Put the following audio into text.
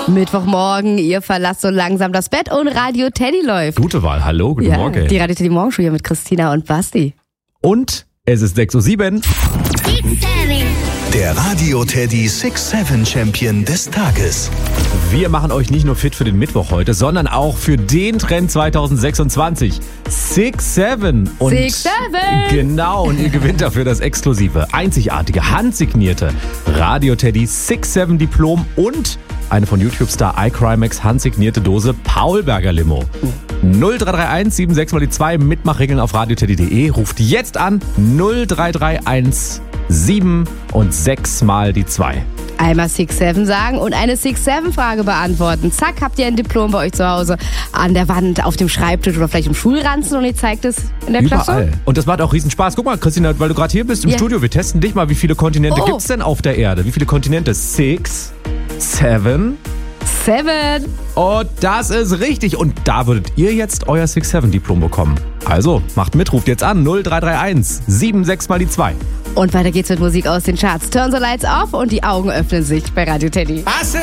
Mittwochmorgen, ihr verlasst so langsam das Bett und Radio Teddy läuft. Gute Wahl, hallo, guten Morgen. Die Radio Teddy Morgenshow hier mit Christina und Basti. Und es ist 6:07 Uhr. Der Radio Teddy 6-7 Champion des Tages. Wir machen euch nicht nur fit für den Mittwoch heute, sondern auch für den Trend 2026. 6-7. 6-7. Genau, und ihr gewinnt dafür das exklusive, einzigartige, handsignierte Radio Teddy 6-7 Diplom und eine von YouTube-Star iCrimex handsignierte Dose Paulberger Limo. 0331 76 mal die 2, Mitmachregeln auf radioteddy.de. Ruft jetzt an 0331 7 und 6 mal die 2. Einmal 6-7 sagen und eine 6-7-Frage beantworten. Zack, habt ihr ein Diplom bei euch zu Hause an der Wand, auf dem Schreibtisch oder vielleicht im Schulranzen und ihr zeigt es in der Klasse. Überall. Und das macht auch riesen Spaß. Guck mal, Christina, weil du gerade hier bist im Studio, wir testen dich mal. Wie viele Kontinente gibt's denn auf der Erde? Wie viele Kontinente? 6, 7. 7. Und das ist richtig. Und da würdet ihr jetzt euer 6-7-Diplom bekommen. Also, macht mit, ruft jetzt an 0331 76 mal die 2. Und weiter geht's mit Musik aus den Charts. Turn the Lights off und die Augen öffnen sich bei Radio Teddy.